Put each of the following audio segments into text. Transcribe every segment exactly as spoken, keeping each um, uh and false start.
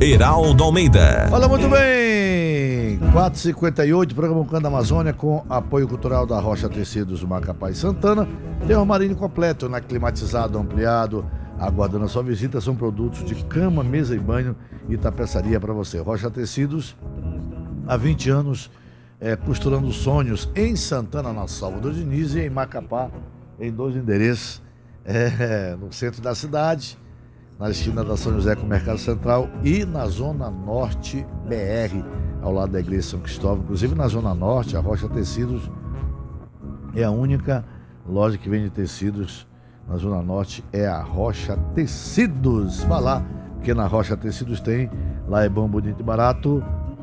Heraldo Almeida. Olha, muito bem, quatro e cinquenta e oito, programa Canto da Amazônia com apoio cultural da Rocha Tecidos Macapá e Santana. Tem o armarinho completo, né, climatizado, ampliado, aguardando a sua visita. São produtos de cama, mesa e banho e tapeçaria para você. Rocha Tecidos, há vinte anos, é, costurando sonhos em Santana, na Salvador Diniz, e em Macapá, em dois endereços, é, no centro da cidade, na esquina da São José com o Mercado Central, e na Zona Norte B R, ao lado da Igreja São Cristóvão. Inclusive na Zona Norte, a Rocha Tecidos é a única loja que vende tecidos na Zona Norte, é a Rocha Tecidos. Vá lá, porque na Rocha Tecidos tem, lá é bom, bonito e barato.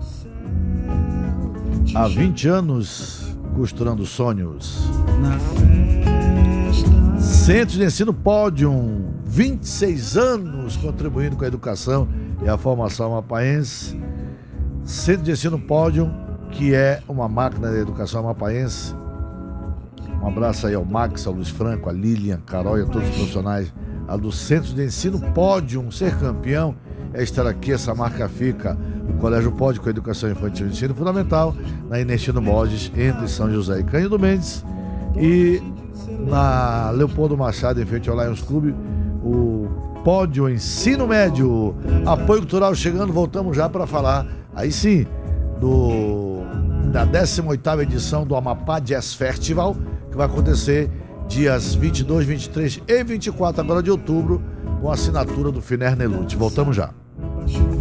Há vinte anos, costurando sonhos. Centro de Ensino Pódium, vinte e seis anos contribuindo com a educação e a formação amapaense. Centro de Ensino Pódium, que é uma máquina de educação amapaense. Um abraço aí ao Max, ao Luiz Franco, a Lilian, Carol e a todos os profissionais a do Centro de Ensino Pódium. Ser campeão é estar aqui, essa marca fica. O Colégio Pódium com Educação Infantil e Ensino Fundamental, na Inestino Borges, entre São José e Cândido Mendes, e na Leopoldo Machado, em frente ao Lions Clube, o Pódio Ensino Médio. Apoio cultural chegando, voltamos já para falar, aí sim, do, da décima oitava edição do Amapá Jazz Festival, que vai acontecer dias vinte e dois, vinte e três e vinte e quatro agora de outubro, com a assinatura do Finer Nelucci. Voltamos já.